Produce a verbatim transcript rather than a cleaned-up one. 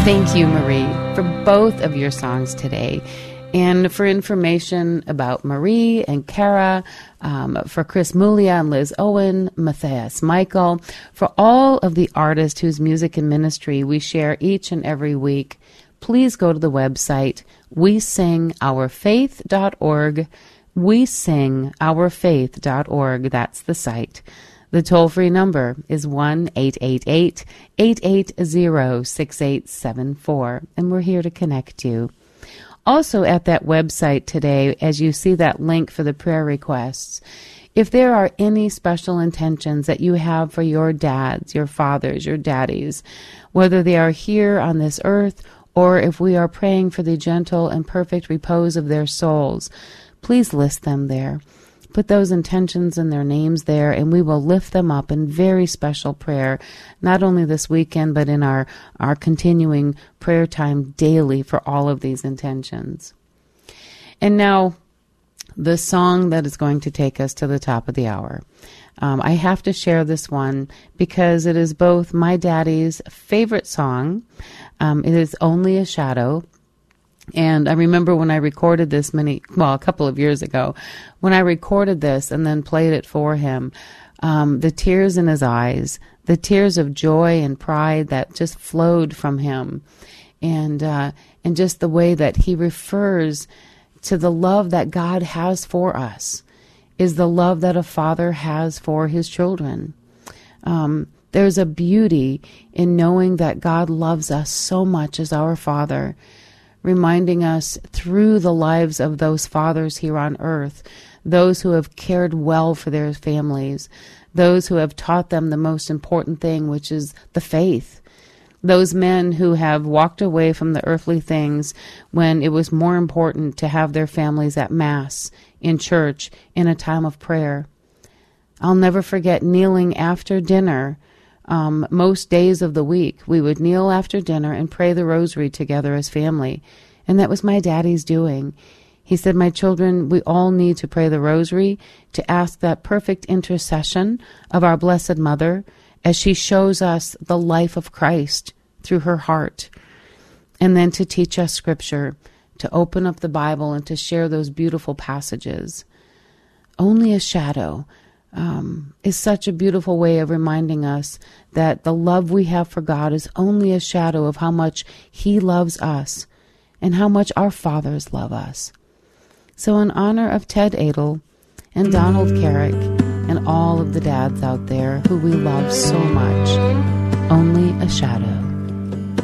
Thank you, Marie, for both of your songs today. And for information about Marie and Kara, um, for Chris Mulia and Liz Owen, Matthias Michael, for all of the artists whose music and ministry we share each and every week, please go to the website we sing our faith dot org. we sing our faith dot org. That's the site. The toll-free number is one eight eight eight, eight eight zero, six eight seven four, and we're here to connect you. Also at that website today, as you see that link for the prayer requests, if there are any special intentions that you have for your dads, your fathers, your daddies, whether they are here on this earth or if we are praying for the gentle and perfect repose of their souls, please list them there. Put those intentions and their names there, and we will lift them up in very special prayer, not only this weekend, but in our, our continuing prayer time daily for all of these intentions. And now, the song that is going to take us to the top of the hour. Um, I have to share this one because it is both my daddy's favorite song. Um, it is Only a Shadow. And I remember when I recorded this many, well, a couple of years ago, when I recorded this and then played it for him, um, the tears in his eyes, the tears of joy and pride that just flowed from him, and uh, and just the way that he refers to the love that God has for us is the love that a father has for his children. Um, there's a beauty in knowing that God loves us so much as our Father, reminding us through the lives of those fathers here on earth, those who have cared well for their families, those who have taught them the most important thing, which is the faith, those men who have walked away from the earthly things when it was more important to have their families at Mass, in church, in a time of prayer. I'll never forget kneeling after dinner. Um, most days of the week, we would kneel after dinner and pray the rosary together as family. And that was my daddy's doing. He said, my children, we all need to pray the rosary to ask that perfect intercession of our Blessed Mother as she shows us the life of Christ through her heart. And then to teach us Scripture, to open up the Bible and to share those beautiful passages. Only a shadow Um, is such a beautiful way of reminding us that the love we have for God is only a shadow of how much He loves us and how much our fathers love us. So in honor of Ted Adel and Donald Carrick and all of the dads out there who we love so much, Only a Shadow.